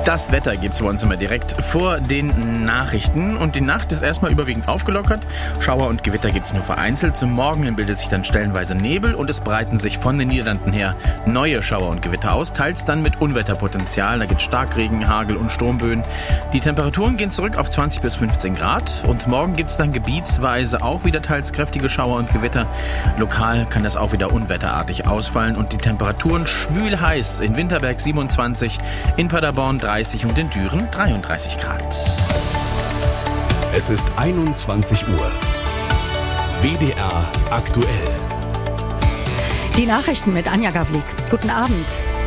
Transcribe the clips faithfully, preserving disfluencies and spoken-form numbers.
Das Wetter gibt's bei uns immer direkt vor den Nachrichten. Und die Nacht ist erstmal überwiegend aufgelockert. Schauer und Gewitter gibt's nur vereinzelt. Zum Morgen hin bildet sich dann stellenweise Nebel und es breiten sich von den Niederlanden her neue Schauer und Gewitter aus. Teils dann mit Unwetterpotenzial. Da gibt's Starkregen, Hagel und Sturmböen. Die Temperaturen gehen zurück auf zwanzig bis fünfzehn Grad. Und morgen gibt's dann gebietsweise auch wieder teils kräftige Schauer und Gewitter. Lokal kann das auch wieder unwetterartig ausfallen. Und die Temperaturen schwül heiß. In Winterberg siebenundzwanzig, in Paderborn dreißig und in Düren dreiunddreißig Grad. Es ist einundzwanzig Uhr. W D R aktuell. Die Nachrichten mit Anja Gavlik. Guten Abend.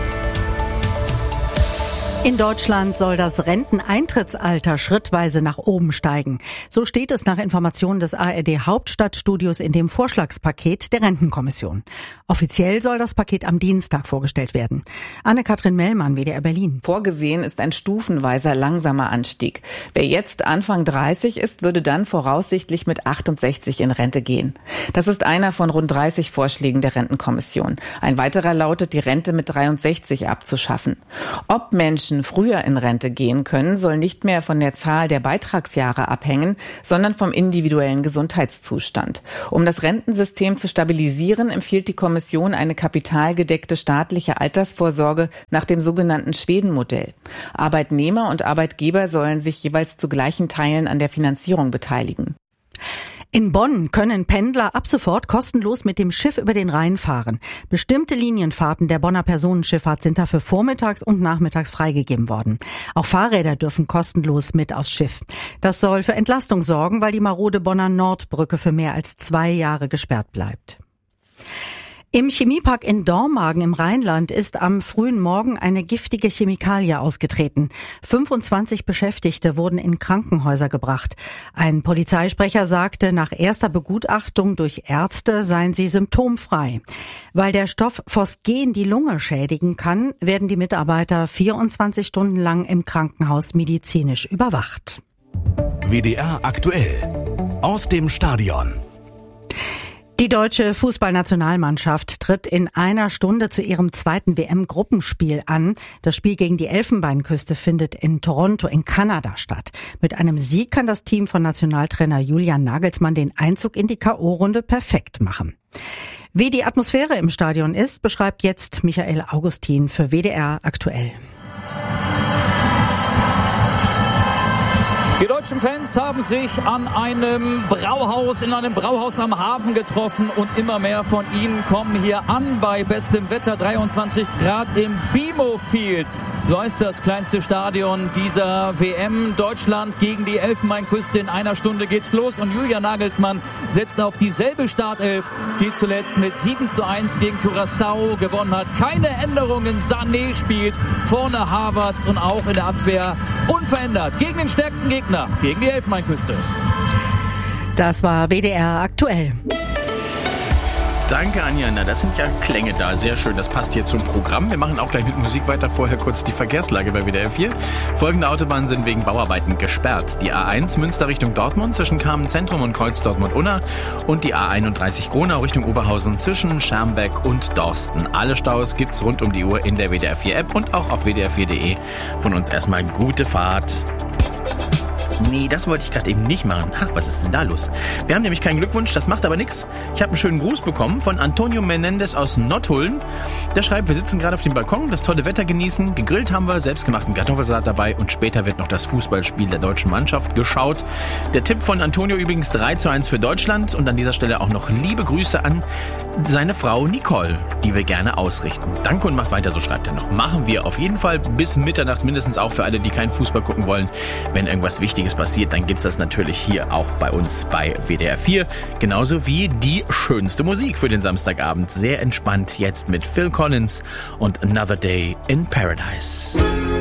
In Deutschland soll das Renteneintrittsalter schrittweise nach oben steigen. So steht es nach Informationen des A R D Hauptstadtstudios in dem Vorschlagspaket der Rentenkommission. Offiziell soll das Paket am Dienstag vorgestellt werden. Anne-Kathrin Mellmann, W D R Berlin. Vorgesehen ist ein stufenweiser langsamer Anstieg. Wer jetzt Anfang dreißig ist, würde dann voraussichtlich mit achtundsechzig in Rente gehen. Das ist einer von rund dreißig Vorschlägen der Rentenkommission. Ein weiterer lautet, die Rente mit dreiundsechzig abzuschaffen. Ob Menschen früher in Rente gehen können, soll nicht mehr von der Zahl der Beitragsjahre abhängen, sondern vom individuellen Gesundheitszustand. Um das Rentensystem zu stabilisieren, empfiehlt die Kommission eine kapitalgedeckte staatliche Altersvorsorge nach dem sogenannten Schweden-Modell. Arbeitnehmer und Arbeitgeber sollen sich jeweils zu gleichen Teilen an der Finanzierung beteiligen. In Bonn können Pendler ab sofort kostenlos mit dem Schiff über den Rhein fahren. Bestimmte Linienfahrten der Bonner Personenschifffahrt sind dafür vormittags und nachmittags freigegeben worden. Auch Fahrräder dürfen kostenlos mit aufs Schiff. Das soll für Entlastung sorgen, weil die marode Bonner Nordbrücke für mehr als zwei Jahre gesperrt bleibt. Im Chemiepark in Dormagen im Rheinland ist am frühen Morgen eine giftige Chemikalie ausgetreten. fünfundzwanzig Beschäftigte wurden in Krankenhäuser gebracht. Ein Polizeisprecher sagte, nach erster Begutachtung durch Ärzte seien sie symptomfrei. Weil der Stoff Phosgen die Lunge schädigen kann, werden die Mitarbeiter vierundzwanzig Stunden lang im Krankenhaus medizinisch überwacht. W D R aktuell. Aus dem Stadion. Die deutsche Fußballnationalmannschaft tritt in einer Stunde zu ihrem zweiten W M-Gruppenspiel an. Das Spiel gegen die Elfenbeinküste findet in Toronto in Kanada statt. Mit einem Sieg kann das Team von Nationaltrainer Julian Nagelsmann den Einzug in die K O-Runde perfekt machen. Wie die Atmosphäre im Stadion ist, beschreibt jetzt Michael Augustin für W D R aktuell. Die deutschen Fans haben sich an einem Brauhaus, in einem Brauhaus am Hafen getroffen und immer mehr von ihnen kommen hier an bei bestem Wetter, dreiundzwanzig Grad im BMO Field. So heißt das kleinste Stadion dieser W M. Deutschland gegen die Elfenbeinküste. In einer Stunde geht's los und Julian Nagelsmann setzt auf dieselbe Startelf, die zuletzt mit sieben zu eins gegen Curaçao gewonnen hat. Keine Änderungen. Sané spielt, vorne Havertz und auch in der Abwehr unverändert gegen den stärksten Gegner, gegen die Elfenbeinküste. Das war W D R aktuell. Danke, Anja. Na, das sind ja Klänge da. Sehr schön. Das passt hier zum Programm. Wir machen auch gleich mit Musik weiter. Vorher kurz die Verkehrslage bei W D R vier. Folgende Autobahnen sind wegen Bauarbeiten gesperrt. Die A eins Münster Richtung Dortmund zwischen Carmen-Zentrum und Kreuz Dortmund-Unna und die A einunddreißig Gronau Richtung Oberhausen zwischen Schermbeck und Dorsten. Alle Staus gibt's rund um die Uhr in der W D R vier App und auch auf w d r vier punkt d e. Von uns erstmal gute Fahrt. Nee, das wollte ich gerade eben nicht machen. Ha, was ist denn da los? Wir haben nämlich keinen Glückwunsch, das macht aber nichts. Ich habe einen schönen Gruß bekommen von Antonio Menendez aus Nottuln. Der schreibt, wir sitzen gerade auf dem Balkon, das tolle Wetter genießen, gegrillt haben wir, selbstgemachten Kartoffelsalat dabei und später wird noch das Fußballspiel der deutschen Mannschaft geschaut. Der Tipp von Antonio übrigens drei zu eins für Deutschland und an dieser Stelle auch noch liebe Grüße an seine Frau Nicole, die wir gerne ausrichten. Danke und macht weiter, so schreibt er noch. Machen wir auf jeden Fall bis Mitternacht, mindestens auch für alle, die keinen Fußball gucken wollen. Wenn irgendwas Wichtiges passiert, dann gibt's das natürlich hier auch bei uns bei W D R vier. Genauso wie die schönste Musik für den Samstagabend. Sehr entspannt jetzt mit Phil Collins und Another Day in Paradise.